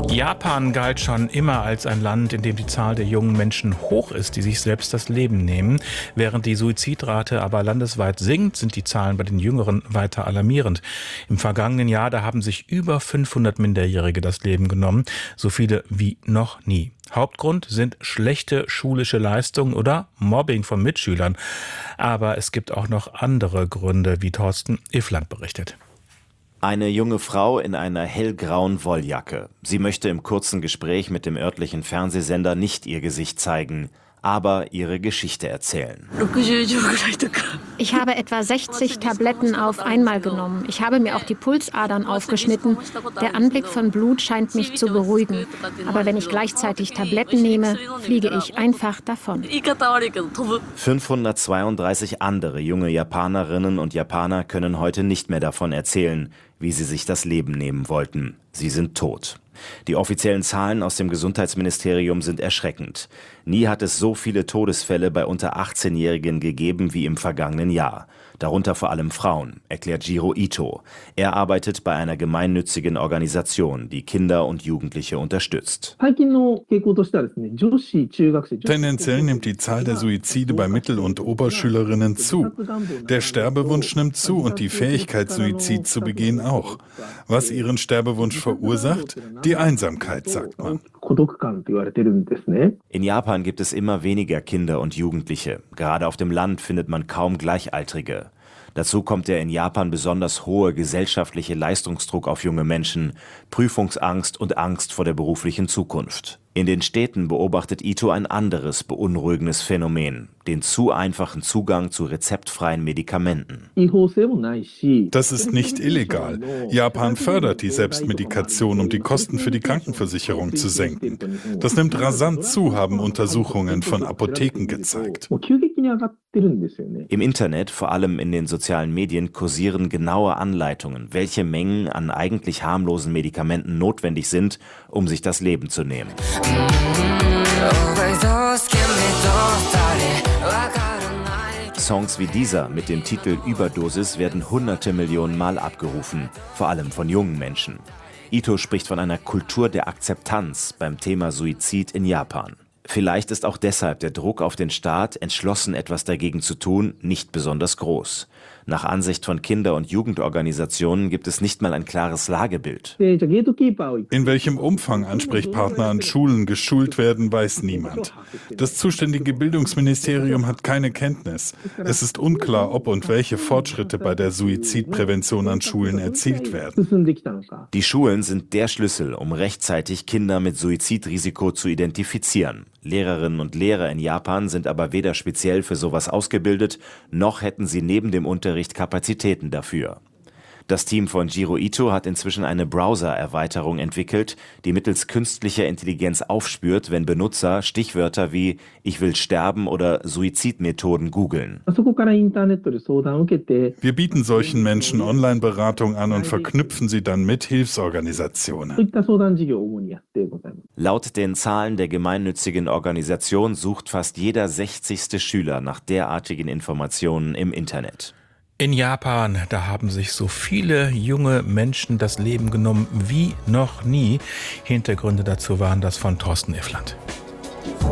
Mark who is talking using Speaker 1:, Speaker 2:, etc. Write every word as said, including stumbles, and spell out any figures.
Speaker 1: Japan galt schon immer als ein Land, in dem die Zahl der jungen Menschen hoch ist, die sich selbst das Leben nehmen. Während die Suizidrate aber landesweit sinkt, sind die Zahlen bei den Jüngeren weiter alarmierend. Im vergangenen Jahr, da haben sich über fünfhundert Minderjährige das Leben genommen, so viele wie noch nie. Hauptgrund sind schlechte schulische Leistungen oder Mobbing von Mitschülern. Aber es gibt auch noch andere Gründe, wie Thorsten Iffland berichtet.
Speaker 2: Eine junge Frau in einer hellgrauen Wolljacke. Sie möchte im kurzen Gespräch mit dem örtlichen Fernsehsender nicht ihr Gesicht zeigen, aber ihre Geschichte erzählen.
Speaker 3: Ich habe etwa sechzig Tabletten auf einmal genommen. Ich habe mir auch die Pulsadern aufgeschnitten. Der Anblick von Blut scheint mich zu beruhigen. Aber wenn ich gleichzeitig Tabletten nehme, fliege ich einfach davon.
Speaker 2: fünfhundertzweiunddreißig andere junge Japanerinnen und Japaner können heute nicht mehr davon erzählen, wie sie sich das Leben nehmen wollten. Sie sind tot. Die offiziellen Zahlen aus dem Gesundheitsministerium sind erschreckend. Nie hat es so viele Todesfälle bei unter achtzehnjährigen gegeben wie im vergangenen Jahr. Darunter vor allem Frauen, erklärt Jiro Ito. Er arbeitet bei einer gemeinnützigen Organisation, die Kinder und Jugendliche unterstützt.
Speaker 4: Tendenziell nimmt die Zahl der Suizide bei Mittel- und Oberschülerinnen zu. Der Sterbewunsch nimmt zu und die Fähigkeit, Suizid zu begehen, auch. Was ihren Sterbewunsch verursacht? Die Einsamkeit, sagt man.
Speaker 2: In Japan gibt es immer weniger Kinder und Jugendliche. Gerade auf dem Land findet man kaum Gleichaltrige. Dazu kommt der in Japan besonders hohe gesellschaftliche Leistungsdruck auf junge Menschen, Prüfungsangst und Angst vor der beruflichen Zukunft. In den Städten beobachtet Ito ein anderes beunruhigendes Phänomen, den zu einfachen Zugang zu rezeptfreien Medikamenten.
Speaker 4: Das ist nicht illegal. Japan fördert die Selbstmedikation, um die Kosten für die Krankenversicherung zu senken. Das nimmt rasant zu, haben Untersuchungen von Apotheken gezeigt.
Speaker 2: Im Internet, vor allem in den sozialen Medien, kursieren genaue Anleitungen, welche Mengen an eigentlich harmlosen Medikamenten notwendig sind, um sich das Leben zu nehmen. Songs wie dieser mit dem Titel Überdosis werden hunderte Millionen Mal abgerufen, vor allem von jungen Menschen. Ito spricht von einer Kultur der Akzeptanz beim Thema Suizid in Japan. Vielleicht ist auch deshalb der Druck auf den Staat, entschlossen etwas dagegen zu tun, nicht besonders groß. Nach Ansicht von Kinder- und Jugendorganisationen gibt es nicht mal ein klares Lagebild.
Speaker 4: In welchem Umfang Ansprechpartner an Schulen geschult werden, weiß niemand. Das zuständige Bildungsministerium hat keine Kenntnis. Es ist unklar, ob und welche Fortschritte bei der Suizidprävention an Schulen erzielt werden.
Speaker 2: Die Schulen sind der Schlüssel, um rechtzeitig Kinder mit Suizidrisiko zu identifizieren. Lehrerinnen und Lehrer in Japan sind aber weder speziell für sowas ausgebildet, noch hätten sie neben dem Unterricht Kapazitäten dafür. Das Team von Jiro Ito hat inzwischen eine Browser-Erweiterung entwickelt, die mittels künstlicher Intelligenz aufspürt, wenn Benutzer Stichwörter wie „Ich will sterben" oder Suizidmethoden googeln.
Speaker 4: Wir bieten solchen Menschen Online-Beratung an und verknüpfen sie dann mit Hilfsorganisationen.
Speaker 2: Laut den Zahlen der gemeinnützigen Organisation sucht fast jeder sechzigste Schüler nach derartigen Informationen im Internet.
Speaker 1: In Japan, da haben sich so viele junge Menschen das Leben genommen wie noch nie. Hintergründe dazu waren das von Thorsten Iffland.